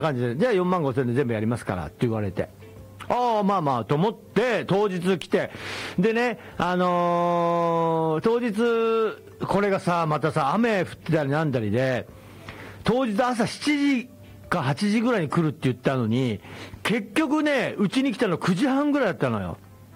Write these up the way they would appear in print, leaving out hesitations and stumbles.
感じで、じゃあ4万5千円で全部やりますからって言われて。ああ、まあまあと思って、当日来て。でね、当日、これがさ、またさ、雨降ってたりなんだりで、当日朝7時か8時ぐらいに来るって言ったのに、結局ね、うちに来たの9時半ぐらいだったのよ。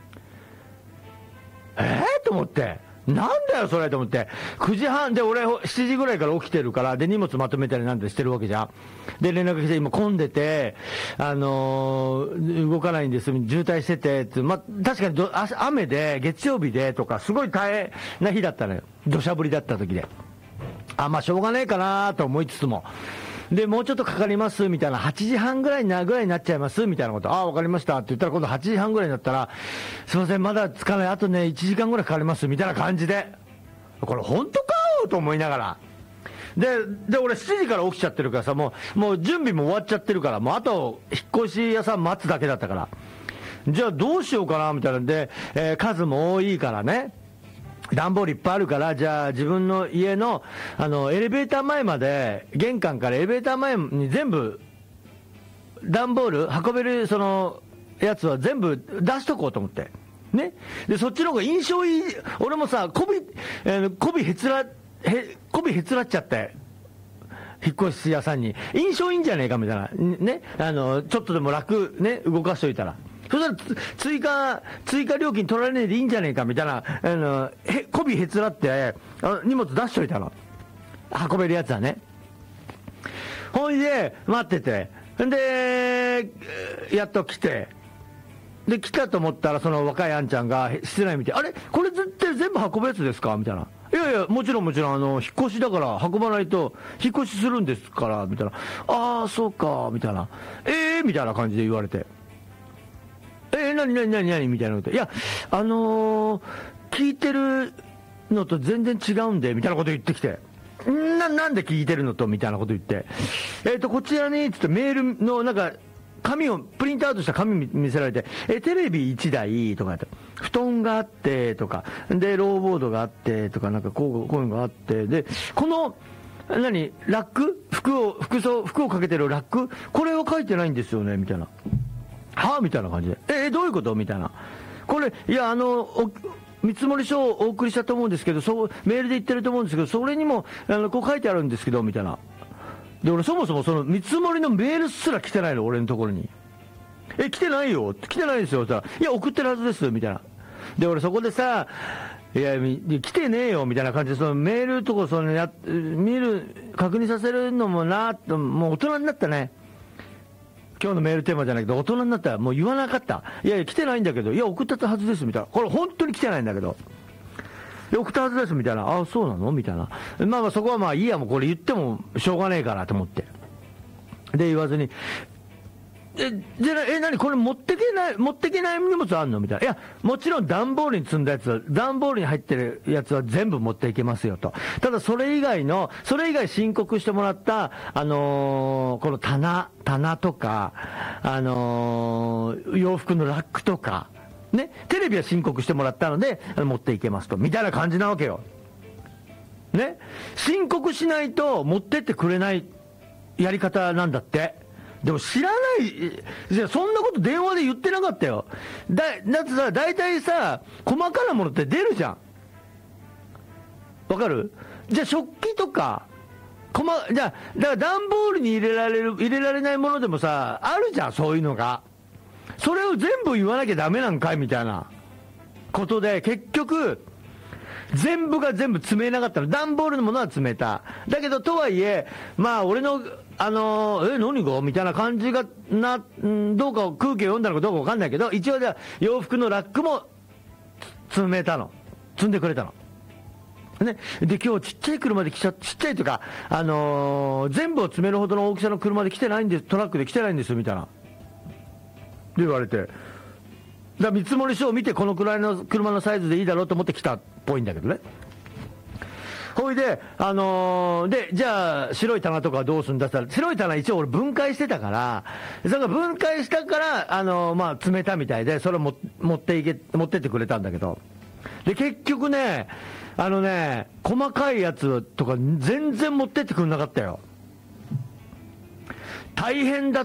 と思って。なんだよそれと思って。9時半で俺7時ぐらいから起きてるから、で荷物まとめたりなんてしてるわけじゃん。で連絡して今混んでて、動かないんです、渋滞しててって、ま、確かに雨で月曜日でとかすごい大変な日だったのよ。土砂降りだった時で。まあしょうがねえかなと思いつつも。で、もうちょっとかかりますみたいな、8時半ぐらいになっちゃいますみたいなこと、わかりましたって言ったら、今度8時半ぐらいになったら、すいません、まだ着かない、あとね、1時間ぐらいかかりますみたいな感じで、これ本当かよと思いながら。で、俺7時から起きちゃってるからさ、もう準備も終わっちゃってるから、もうあと、引っ越し屋さん待つだけだったから。じゃあどうしようかなみたいなんで、数も多いからね。段ボールいっぱいあるから、じゃあ自分の家の、エレベーター前まで、玄関からエレベーター前に全部、段ボール、運べるそのやつは全部出しとこうと思って。ね。で、そっちの方が印象いい。俺もさ、こびへつらっちゃって。引っ越し屋さんに。印象いいんじゃねえかみたいな。ね。ちょっとでも楽、ね、動かしといたら。そしたら追加料金取られねえでいいんじゃねえかみたいな、こびへつらって荷物出しといたの。運べるやつはね。ほいで、待ってて。で、やっと来て。で、来たと思ったら、その若いあんちゃんが室内見て、あれこれ全部運ぶやつですかみたいな。いやいや、もちろん、引っ越しだから運ばないと、引っ越しするんですから、みたいな。ああ、そうか、みたいな。みたいな感じで言われて。何みたいなこと。いや、聞いてるのと全然違うんで、みたいなこと言ってきて。なんで聞いてるのと、みたいなこと言って。こちらに、つってメールの、なんか、プリントアウトした紙見せられて、テレビ1台とかやって、布団があって、とか、で、ローボードがあって、とか、なんかこういうのがあって、で、この、ラック服をかけてるラックこれは書いてないんですよねみたいな。みたいな感じで。どういうことみたいな。これ、いや、見積書をお送りしたと思うんですけど、メールで言ってると思うんですけど、それにも、こう書いてあるんですけど、みたいな。で、俺そもそもその見積もりのメールすら来てないの、俺のところに。来てないよ。来てないですよ。って言ったら、いや、送ってるはずです、みたいな。で、俺そこでさ、いや、来てねえよ、みたいな感じで、そのメールとか、確認させるのももう大人になったね。今日のメールテーマじゃないけど、大人になったらもう言わなかった。いやいや、来てないんだけど、いや、送ったはずです、みたいな。これ本当に来てないんだけど。送ったはずです、みたいな。そうなのみたいな。まあそこはまあいいや、もうこれ言ってもしょうがねえからと思って。で、言わずに、何これ持ってけない荷物あんのみたいな。いや、もちろん段ボールに積んだやつは、段ボールに入ってるやつは全部持っていけますよと。ただそれ以外申告してもらった、この棚とか、洋服のラックとか、ね、テレビは申告してもらったので、持っていけますと。みたいな感じなわけよ。ね。申告しないと持ってってくれないやり方なんだって。でも知らない、そんなこと電話で言ってなかったよ。だってさ、大体さ、細かなものって出るじゃん。わかる？じゃあ食器とか、だから段ボールに入れられないものでもさ、あるじゃん、そういうのが。それを全部言わなきゃダメなんかいみたいなことで、結局、全部が全部詰めなかったの。段ボールのものは詰めた。だけど、とはいえ、まあ、俺の、何がみたいな感じが、どうか空気を読んだのかどうかわかんないけど、一応じゃあ、洋服のラックも、積んでくれたの。ね。で、今日ちっちゃい車でちっちゃいというか、全部を詰めるほどの大きさの車で来てないんです、トラックで来てないんです、みたいな。で言われて。見積書を見てこのくらいの車のサイズでいいだろうと思って来たっぽいんだけどね。ほいで、じゃあ白い棚とかはどうするんだったら、白い棚一応俺分解してたから、それが分解したから、まあ詰めたみたいで、それを持ってってくれたんだけど。で、結局ね、細かいやつとか全然持ってってくれなかったよ。 大変だ